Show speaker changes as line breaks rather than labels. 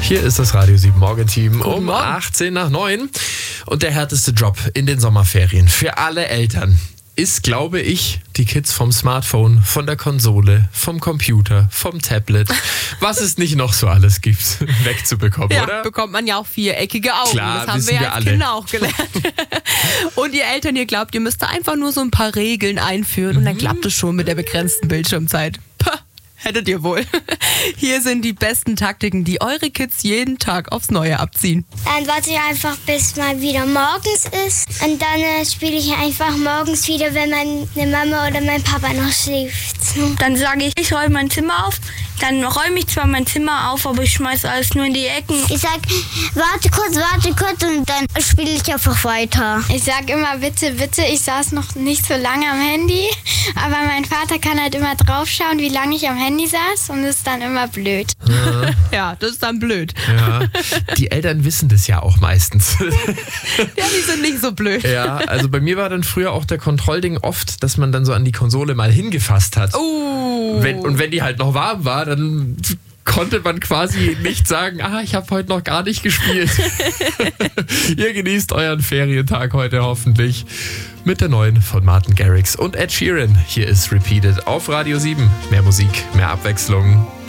Hier ist das Radio 7 Morgenteam um
Morgen.
18 nach 9. Und der härteste Job in den Sommerferien für alle Eltern ist, glaube ich, die Kids vom Smartphone, von der Konsole, vom Computer, vom Tablet, was es nicht noch so alles gibt, wegzubekommen,
Ja,
oder?
bekommt man ja auch viereckige Augen.
Klar,
das haben
wissen
wir
wir
ja als
alle.
Kinder auch gelernt. Und ihr Eltern, ihr glaubt, ihr müsst da einfach nur so ein paar Regeln einführen und dann klappt es schon mit der begrenzten Bildschirmzeit. Pah, hättet ihr wohl. Hier sind die besten Taktiken, die eure Kids jeden Tag aufs Neue abziehen.
Dann warte ich einfach, bis mal wieder morgens ist. Und dann spiele ich einfach morgens wieder, wenn meine Mama oder mein Papa noch schläft.
Dann sage ich räume mein Zimmer auf. Dann räume ich zwar mein Zimmer auf, aber ich schmeiße alles nur in die Ecken.
Ich sag, warte kurz und dann spiele ich einfach weiter.
Ich sag immer bitte, bitte. Ich saß noch nicht so lange am Handy, aber mein Vater kann halt immer draufschauen, wie lange ich am Handy saß und das ist dann immer blöd.
Ja, das ist dann blöd.
Ja, die Eltern wissen das ja auch meistens.
Ja, die sind nicht so blöd.
Ja, also bei mir war dann früher auch der Kontrollding oft, dass man dann so an die Konsole mal hingefasst hat. Wenn die halt noch warm war, dann konnte man quasi nicht sagen, ich habe heute noch gar nicht gespielt. Ihr genießt euren Ferientag heute hoffentlich mit der neuen von Martin Garrix und Ed Sheeran. Hier ist Repeated auf Radio 7. Mehr Musik, mehr Abwechslung.